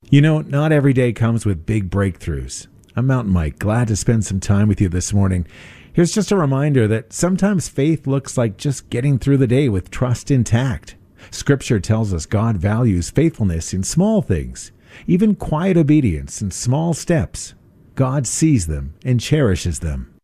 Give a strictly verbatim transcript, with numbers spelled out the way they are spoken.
You know, not every day comes with big breakthroughs. I'm Mountain Mike, glad to spend some time with you this morning. Here's just a reminder that sometimes faith looks like just getting through the day with trust intact. Scripture tells us God values faithfulness in small things, even quiet obedience and small steps. God sees them and cherishes them.